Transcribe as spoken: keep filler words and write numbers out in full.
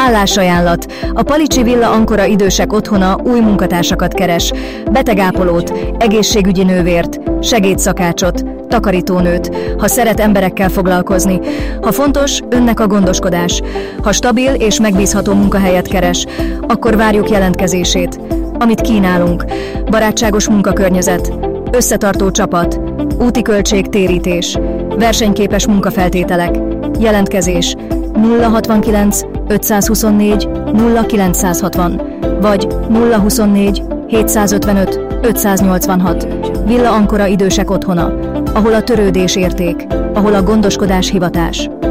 Állásajánlat. A Palicsi Villa Ankora idősek otthona új munkatársakat keres. Betegápolót, egészségügyi nővért, segédszakácsot, takarítónőt, ha szeret emberekkel foglalkozni. Ha fontos, önnek a gondoskodás. Ha stabil és megbízható munkahelyet keres, akkor várjuk jelentkezését. Amit kínálunk: barátságos munkakörnyezet, összetartó csapat, úti költség térítés, versenyképes munkafeltételek. Jelentkezés nulla hatvankilenc ötszázhuszonnégy nulla kilencszázhatvan vagy nulla huszonnégy hétszázötvenöt ötszáznyolcvanhat. Villa Ankora idősek otthona, ahol a törődés érték, ahol a gondoskodás hivatás.